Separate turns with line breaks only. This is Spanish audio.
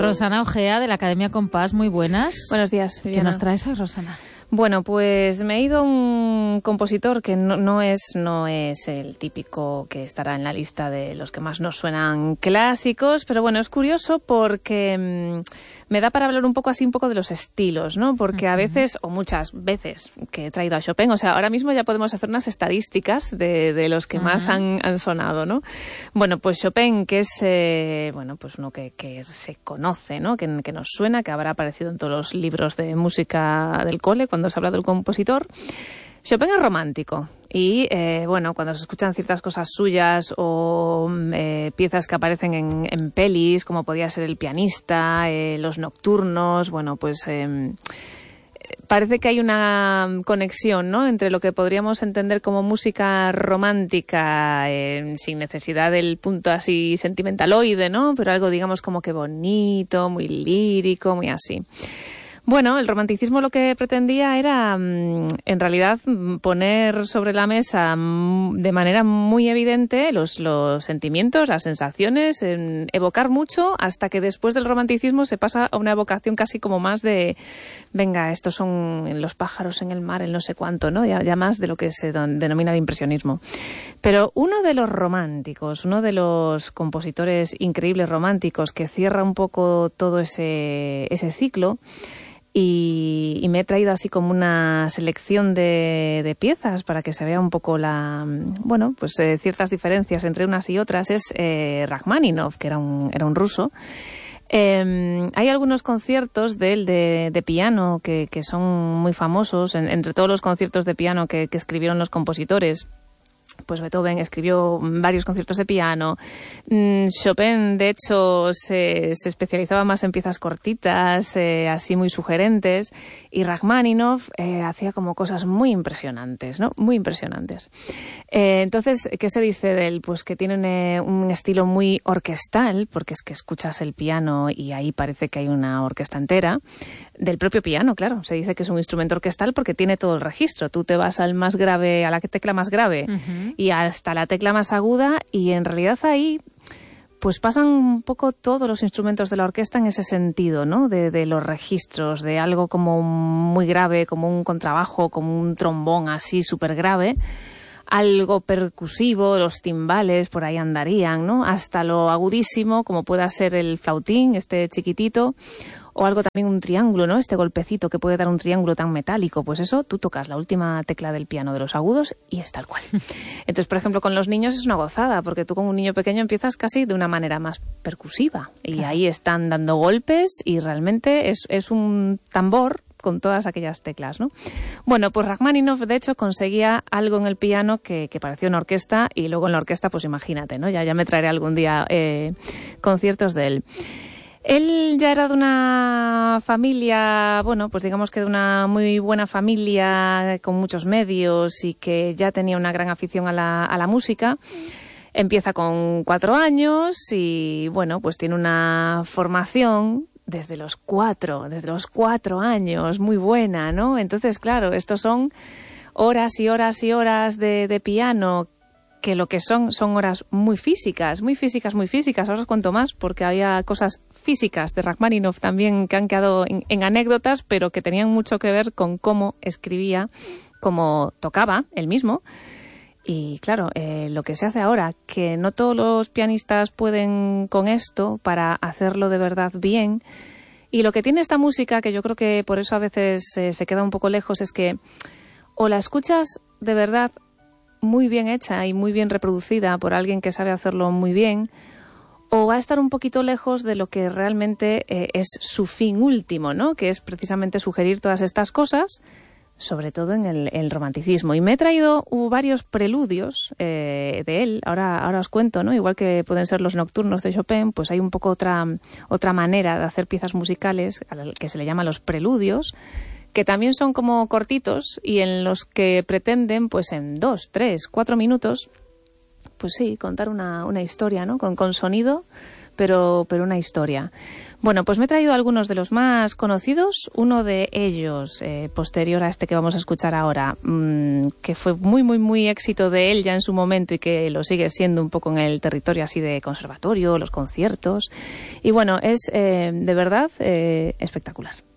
Rosana Ojea, de la Academia Compás, muy buenas.
Buenos días, Viviana.
¿Qué nos traes hoy, Rosana?
Bueno, pues me he ido a un compositor que no es el típico que estará en la lista de los que más nos suenan clásicos, pero bueno, es curioso porque me da para hablar un poco de los estilos, ¿no? Porque a veces, o muchas veces, que he traído a Chopin, o sea, ahora mismo ya podemos hacer unas estadísticas de los que más han sonado, ¿no? Bueno, pues Chopin, que es, pues uno que se conoce, ¿no? Que nos suena, que habrá aparecido en todos los libros de música del cole, cuando se habla del compositor. Chopin es romántico y, cuando se escuchan ciertas cosas suyas o piezas que aparecen en pelis, como podía ser El pianista, Los nocturnos, parece que hay una conexión, ¿no?, entre lo que podríamos entender como música romántica, sin necesidad del punto así sentimentaloide, ¿no?, pero algo, digamos, como que bonito, muy lírico, muy así. Bueno, el romanticismo lo que pretendía era, en realidad, poner sobre la mesa de manera muy evidente los sentimientos, las sensaciones, evocar mucho, hasta que después del romanticismo se pasa a una evocación casi como más de, venga, estos son los pájaros en el mar, el no sé cuánto, ¿no? Ya más de lo que se denomina de impresionismo. Pero uno de los románticos, uno de los compositores increíbles románticos que cierra un poco todo ese ciclo, y me he traído así como una selección de piezas para que se vea un poco ciertas diferencias entre unas y otras, es Rajmáninov, que era un ruso. Hay algunos conciertos de él de piano que son muy famosos, entre todos los conciertos de piano que escribieron los compositores. Pues Beethoven escribió varios conciertos de piano. Chopin, de hecho, se especializaba más en piezas cortitas, así muy sugerentes. Y Rajmáninov hacía como cosas muy impresionantes, ¿no? Muy impresionantes. Entonces, ¿qué se dice de él? Pues que tiene un estilo muy orquestal, porque es que escuchas el piano y ahí parece que hay una orquesta entera. Del propio piano, claro. Se dice que es un instrumento orquestal porque tiene todo el registro. Tú te vas al más grave, a la tecla más grave, y hasta la tecla más aguda, y en realidad ahí pues pasan un poco todos los instrumentos de la orquesta en ese sentido, ¿no? De los registros, de algo como muy grave, como un contrabajo, como un trombón así súper grave, algo percusivo, los timbales por ahí andarían, ¿no? Hasta lo agudísimo, como pueda ser el flautín, este chiquitito, o algo también, un triángulo, ¿no? Este golpecito que puede dar un triángulo tan metálico. Pues eso, tú tocas la última tecla del piano de los agudos y es tal cual. Entonces, por ejemplo, con los niños es una gozada, porque tú con un niño pequeño empiezas casi de una manera más percusiva. Y claro, ahí están dando golpes y realmente es un tambor con todas aquellas teclas, ¿no? Bueno, pues Rajmáninov, de hecho, conseguía algo en el piano que parecía una orquesta, y luego en la orquesta, pues imagínate, ¿no? Ya me traeré algún día conciertos de él. Él ya era de una familia, pues digamos que de una muy buena familia, con muchos medios, y que ya tenía una gran afición a la música. Empieza con 4 años y, pues tiene una formación desde los 4 años, muy buena, ¿no? Entonces, claro, estos son horas y horas y horas de piano, que lo que son horas muy físicas. Ahora os cuento más, porque había cosas físicas de Rajmáninov también que han quedado en anécdotas, pero que tenían mucho que ver con cómo escribía, cómo tocaba él mismo. Y claro, lo que se hace ahora, que no todos los pianistas pueden con esto para hacerlo de verdad bien. Y lo que tiene esta música, que yo creo que por eso a veces se queda un poco lejos, es que o la escuchas de verdad muy bien hecha y muy bien reproducida por alguien que sabe hacerlo muy bien, o va a estar un poquito lejos de lo que realmente es su fin último, ¿no? Que es precisamente sugerir todas estas cosas, sobre todo en el romanticismo. Y me he traído varios preludios de él, ahora os cuento, ¿no? Igual que pueden ser los nocturnos de Chopin, pues hay un poco otra manera de hacer piezas musicales, que se le llama los preludios, que también son como cortitos y en los que pretenden, pues en 2, 3, 4 minutos, pues sí, contar una historia, ¿no? Con sonido, pero una historia. Bueno, pues me he traído algunos de los más conocidos. Uno de ellos, posterior a este que vamos a escuchar ahora, que fue muy éxito de él ya en su momento y que lo sigue siendo un poco en el territorio así de conservatorio, los conciertos. Y bueno, es de verdad espectacular.